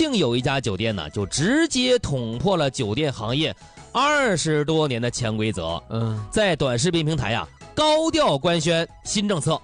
庆有一家酒店呢，就直接捅破了酒店行业20多年的潜规则。在短视频平台呀，高调官宣新政策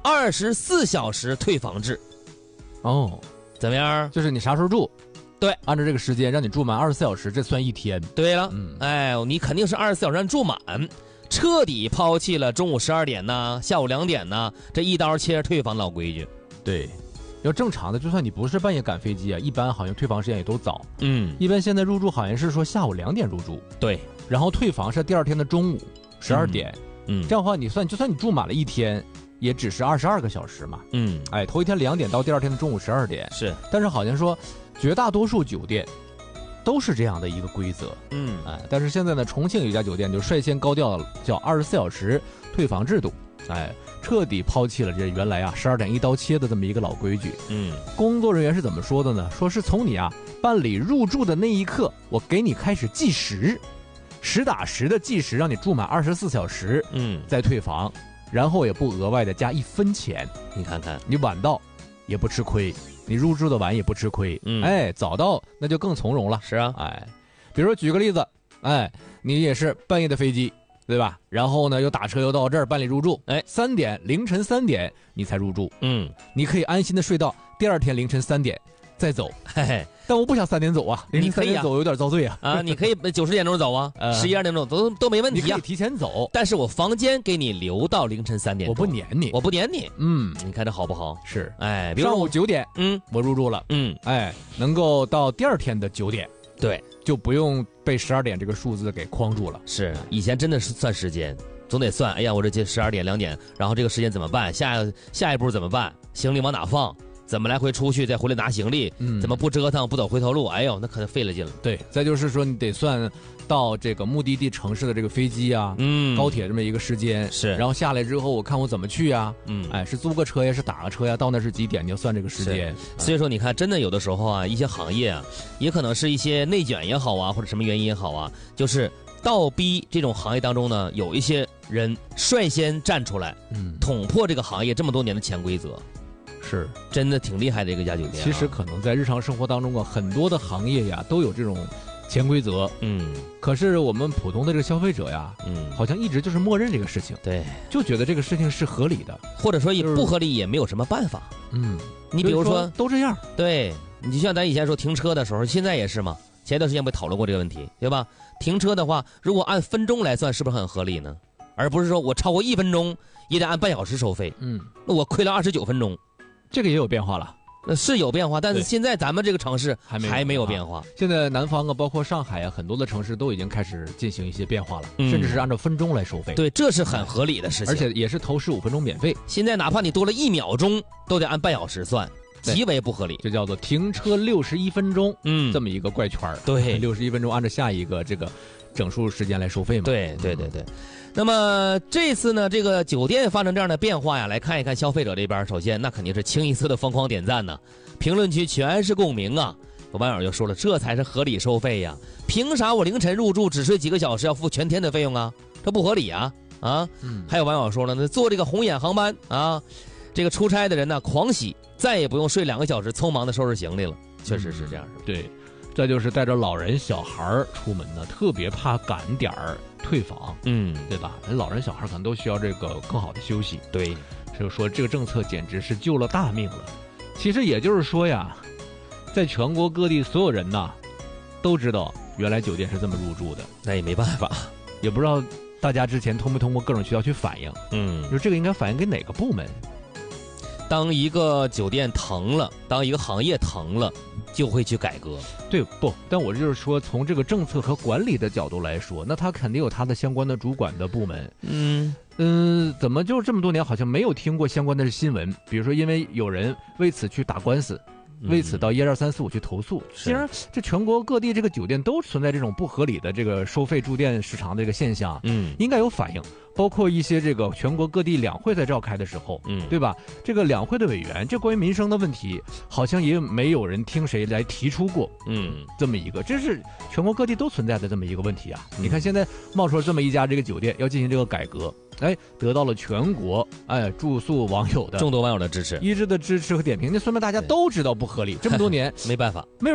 ，24小时退房制。 哦， 怎么样？ 就是你啥时候住， 对， 按照这个时间让你住满24小时，这算一天。 对了，你肯定是24小时住满，彻底抛弃了中午12点呢、下午2点呢这一刀切退房老规矩。 对。要正常的，就算你不是半夜赶飞机啊，一般好像退房时间也都早。一般现在入住好像是说下午2点入住， 对， 然后退房是第二天的中午12点。这样的话你算，就算你住满了一天，也只是22个小时嘛。头一天2点到第二天的中午12点是， 但是好像说绝大多数酒店都是这样的一个规则。但是现在呢，重庆有一家酒店就率先高调叫24小时退房制度。彻底抛弃了这原来12点一刀切的这么一个老规矩。工作人员是怎么说的呢？说是从你办理入住的那一刻，我给你开始计时，实打实的计时，让你住满24小时，再退房，然后也不额外的加1分钱。 你看看， 你晚到也不吃亏，你入住的晚也不吃亏。早到那就更从容了。 是啊， 比如说举个例子，你也是半夜的飞机，对吧？然后呢，又打车又到这儿办理入住，凌晨3点你才入住，你可以安心的睡到第二天凌晨3点再走。但我不想3点走啊，凌晨3点走有点遭罪啊。 你可以9、10点钟走啊，11、2点钟都没问题啊。 你可以提前走， 但是我房间给你留到凌晨3点钟， 我不撵你， 你看这好不好？ 是， 比如上午9点，我入住了，能够到第二天的9点， 对， 就不用被12点这个数字给框住了。 是，以前真的是算时间，总得算。哎呀，我这12点、2点，然后这个时间怎么办？下一步怎么办？行李往哪放？怎么来回出去，再回来拿行李？怎么不折腾，不走回头路？哎呦，那可能费了劲了。 对，再就是说你得算到这个目的地城市的这个飞机高铁这么一个时间。 是， 然后下来之后，我看我怎么去呀？是租个车呀，是打个车呀？到那是几点？你要算这个时间。 所以说，你看，真的有的时候一些行业也可能是一些内卷也好或者什么原因也好就是倒逼这种行业当中呢，有一些人率先站出来，捅破这个行业这么多年的潜规则。 是， 真的挺厉害的一个家酒店。 其实可能在日常生活当中很多的行业都有这种潜规则。可是我们普通的这个消费者好像一直就是默认这个事情。 对， 就觉得这个事情是合理的， 或者说也不合理也没有什么办法。你比如说都这样。 对，你就像咱以前说停车的时候，现在也是嘛。前一段时间不讨论过这个问题，对吧？停车的话，如果按分钟来算，是不是很合理呢？而不是说我超过1分钟也得按半小时收费。那我亏了29分钟。 这个也有变化了， 是有变化，但是现在咱们这个城市还没有变化。 现在南方包括上海很多的城市都已经开始进行一些变化了，甚至是按照分钟来收费。 对，这是很合理的事情， 而且也是头15分钟免费。 现在哪怕你多了1秒钟，都得按半小时算，极为不合理。 这叫做停车61分钟，这么一个怪圈。 对 ，61分钟按照下一个这个整数时间来收费嘛。 对。那么这次呢，这个酒店发生这样的变化来看一看消费者这边，首先那肯定是清一色的疯狂点赞呢，评论区全是共鸣啊。有网友就说了，这才是合理收费呀，凭啥我凌晨入住只睡几个小时要付全天的费用啊？这不合理啊！还有网友说了，那坐这个红眼航班这个出差的人呢狂喜，再也不用睡2个小时匆忙的收拾行李了。确实是这样的。 对，再就是带着老人小孩出门呢，特别怕赶点退房，对吧？老人小孩可能都需要这个更好的休息。 对， 就说这个政策简直是救了大命了。其实也就是说在全国各地所有人都知道原来酒店是这么入住的， 那也没办法， 也不知道大家之前通没通过各种渠道去反映。你说这个应该反映给哪个部门？ 当一个酒店疼了，当一个行业疼了，就会去改革。 对，不，但我就是说，从这个政策和管理的角度来说，那他肯定有他的相关的主管的部门。怎么就这么多年好像没有听过相关的新闻？比如说，因为有人为此去打官司，为此到12345去投诉。既然这全国各地这个酒店都存在这种不合理的这个收费住店时长的这个现象，应该有反应。包括一些这个全国各地两会在召开的时候，对吧？这个两会的委员，这关于民生的问题，好像也没有人听谁来提出过，这么一个，这是全国各地都存在的这么一个问题啊。你看现在冒出了这么一家这个酒店要进行这个改革，得到了全国住宿网友的众多网友的支持， 一致的支持和点评，那说明大家都知道不合理，这么多年没办法。